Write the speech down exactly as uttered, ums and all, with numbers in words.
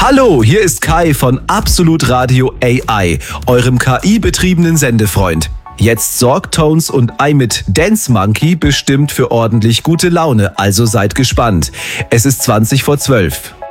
Hallo, hier ist Kai von Absolut Radio A I, eurem K I-betriebenen Sendefreund. Jetzt sorgt Tones und I mit Dance Monkey bestimmt für ordentlich gute Laune, also seid gespannt. Es ist zwanzig vor zwölf.